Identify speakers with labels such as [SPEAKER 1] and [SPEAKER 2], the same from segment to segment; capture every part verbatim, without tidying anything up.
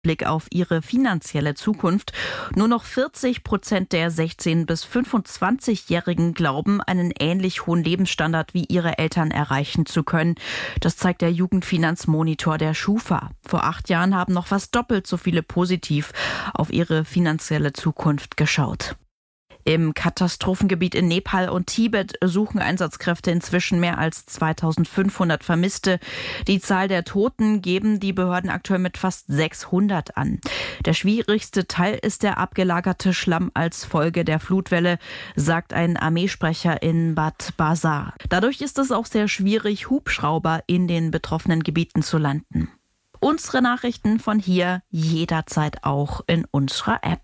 [SPEAKER 1] Blick auf ihre finanzielle Zukunft. Nur noch vierzig Prozent der sechzehn- bis fünfundzwanzigjährigen glauben, einen ähnlich hohen Lebensstandard wie ihre Eltern erreichen zu können. Das zeigt der Jugendfinanzmonitor der Schufa. Vor acht Jahren haben noch fast doppelt so viele positiv auf ihre finanzielle Zukunft geschaut. Im Katastrophengebiet in Nepal und Tibet suchen Einsatzkräfte inzwischen mehr als zweitausendfünfhundert Vermisste. Die Zahl der Toten geben die Behörden aktuell mit fast sechshundert an. Der schwierigste Teil ist der abgelagerte Schlamm als Folge der Flutwelle, sagt ein Armeesprecher in Bad Bazar. Dadurch ist es auch sehr schwierig, Hubschrauber in den betroffenen Gebieten zu landen. Unsere Nachrichten von hier jederzeit auch in unserer App.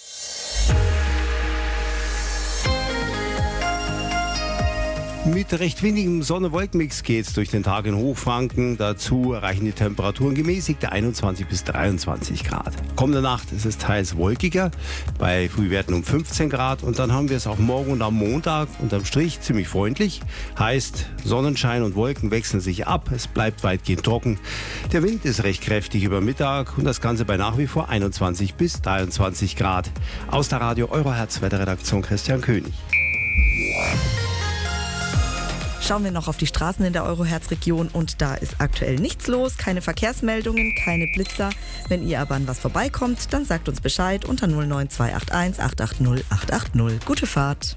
[SPEAKER 2] Mit recht windigem Sonne-Wolken-Mix geht's durch den Tag in Hochfranken. Dazu erreichen die Temperaturen gemäßigte einundzwanzig bis dreiundzwanzig Grad. Kommende Nacht ist es teils wolkiger, bei Frühwerten um fünfzehn Grad. Und dann haben wir es auch morgen und am Montag unterm Strich ziemlich freundlich. Heißt, Sonnenschein und Wolken wechseln sich ab. Es bleibt weitgehend trocken. Der Wind ist recht kräftig über Mittag und das Ganze bei nach wie vor einundzwanzig bis dreiundzwanzig Grad. Aus der Radio Eurohertz Wetterredaktion Christian König.
[SPEAKER 3] Schauen wir noch auf die Straßen in der Eurohertz-Region und da ist aktuell nichts los, keine Verkehrsmeldungen, keine Blitzer. Wenn ihr aber an was vorbeikommt, dann sagt uns Bescheid unter null neun zwei acht eins acht acht null acht acht null. Gute Fahrt.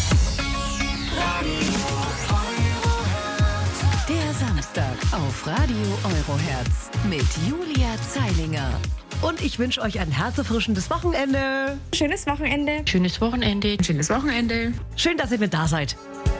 [SPEAKER 4] Der Samstag auf Radio Eurohertz mit Julia Zeilinger.
[SPEAKER 5] Und ich wünsche euch ein herzerfrischendes Wochenende.
[SPEAKER 6] Schönes Wochenende.
[SPEAKER 7] Schönes Wochenende.
[SPEAKER 6] Schönes Wochenende.
[SPEAKER 5] Schön, dass ihr mit da seid.